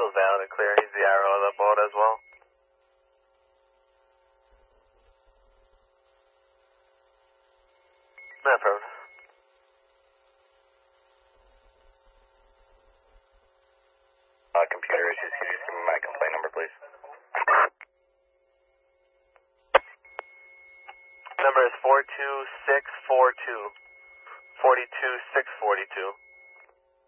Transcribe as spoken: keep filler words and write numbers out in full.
is valid and clear. He's the arrow of the boat as well. No problem. Uh, computer issues, can you just give me my complaint number, please? Number is four two six four two. forty-two six forty-two.